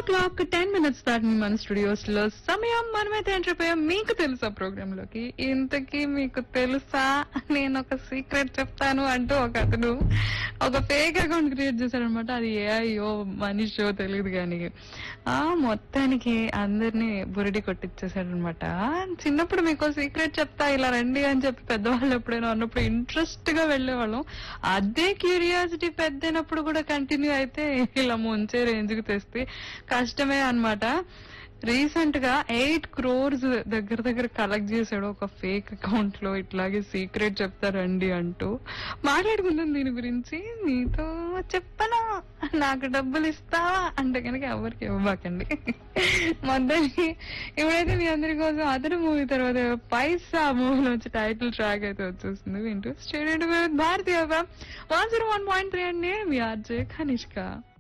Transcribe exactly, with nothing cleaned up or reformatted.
Clock ten minutes దాటిని మన studios లో సమయం మనమైతే ఎంటర్ అయిపోయాం. మీకు తెలుసా ప్రోగ్రామ్ లోకి. ఇంతకీ మీకు తెలుసా నేను ఒక సీక్రెట్ చెప్తాను అంటూ ఒక అతను ఒక ఫేక్ అకౌంట్ క్రియేట్ చేశాడనమాట. అది ఏ అయ్యో మనిషో తెలియదు కానీ ఆ మొత్తానికి అందరినీ బురిడి కొట్టించేశాడనమాట. చిన్నప్పుడు మీకు సీక్రెట్ చెప్తా ఇలా రండి అని చెప్పి పెద్దవాళ్ళు ఎప్పుడైనా అన్నప్పుడు ఇంట్రెస్ట్ గా వెళ్లేవాళ్ళం. అదే క్యూరియాసిటీ పెద్దైనప్పుడు కూడా కంటిన్యూ అయితే ఇలా ముంచే రేంజ్ కి తెస్తే కష్టమే అన్నమాట. రీసెంట్ గా ఎయిట్ క్రోర్స్ దగ్గర దగ్గర కలెక్ట్ చేశాడు ఒక ఫేక్ అకౌంట్ లో. ఇట్లాగే సీక్రెట్ చెప్తారండి అంటూ మాట్లాడుకుందాం దీని గురించి. నీతో చెప్పనా నాకు డబ్బులు ఇస్తావా అంటే కనుక ఎవరికి ఇవ్వబాకండి. మొదటి ఇప్పుడైతే మీ అందరి కోసం అతను మూవీ తర్వాత పైసా మూవీ నుంచి టైటిల్ ట్రాక్ అయితే వచ్చేస్తుంది. వింటూ స్టేడియం భారతీయ one zero one point three అండి మీ ఆర్జే కనిష్క.